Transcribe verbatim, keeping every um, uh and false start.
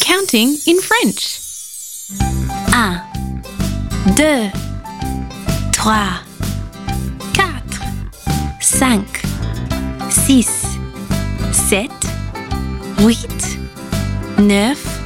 counting in French. Un, deux, trois, quatre, cinq, six, sept, huit, neuf,